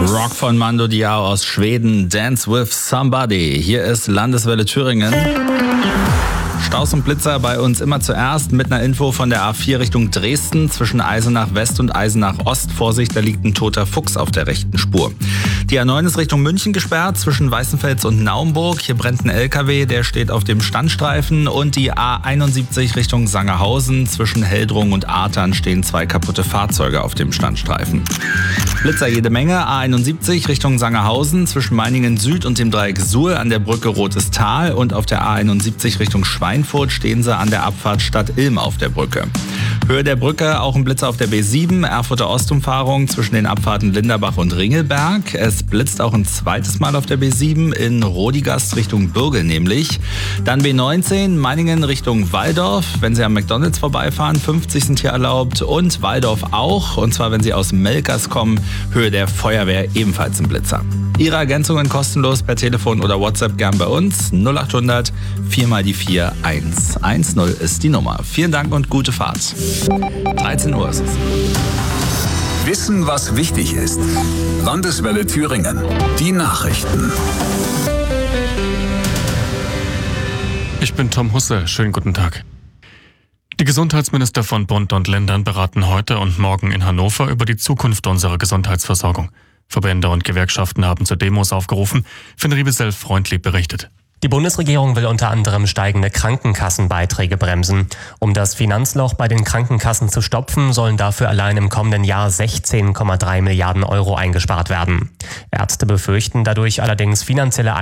Rock von Mando Diao aus Schweden, Dance with Somebody. Hier ist Landeswelle Thüringen. Staus und Blitzer bei uns immer zuerst mit einer Info von der A4 Richtung Dresden zwischen Eisenach West und Eisenach Ost. Vorsicht, da liegt ein toter Fuchs auf der rechten Spur. Die A9 ist Richtung München gesperrt zwischen Weißenfels und Naumburg. Hier brennt ein LKW, der steht auf dem Standstreifen. Und die A71 Richtung Sangerhausen zwischen Heldrung und Artern stehen 2 kaputte Fahrzeuge auf dem Standstreifen. Blitzer jede Menge. A71 Richtung Sangerhausen zwischen Meiningen Süd und dem Dreieck Suhl an der Brücke Rotes Tal. Und auf der A71 Richtung Schweinfurt stehen sie an der Abfahrt Stadt Ilm auf der Brücke. Höhe der Brücke auch ein Blitzer auf der B7, Erfurter Ostumfahrung zwischen den Abfahrten Linderbach und Ringelberg. Es blitzt auch ein zweites Mal auf der B7 in Rodigast Richtung Bürgel nämlich. Dann B19, Meiningen Richtung Walldorf. Wenn Sie am McDonalds vorbeifahren, 50 sind hier erlaubt. Und Walldorf auch, und zwar wenn Sie aus Melkers kommen, Höhe der Feuerwehr ebenfalls ein Blitzer. Ihre Ergänzungen kostenlos per Telefon oder WhatsApp gern bei uns. 0800 4 mal die 4 110 ist die Nummer. Vielen Dank und gute Fahrt. 13 Uhr ist es. Wissen, was wichtig ist. Landeswelle Thüringen. Die Nachrichten. Ich bin Tom Husse. Schönen guten Tag. Die Gesundheitsminister von Bund und Ländern beraten heute und morgen in Hannover über die Zukunft unserer Gesundheitsversorgung. Verbände und Gewerkschaften haben zu Demos aufgerufen. Finn Riebesell-Freundlieb berichtet. Die Bundesregierung will unter anderem steigende Krankenkassenbeiträge bremsen. Um das Finanzloch bei den Krankenkassen zu stopfen, sollen dafür allein im kommenden Jahr 16,3 Milliarden Euro eingespart werden. Ärzte befürchten dadurch allerdings finanzielle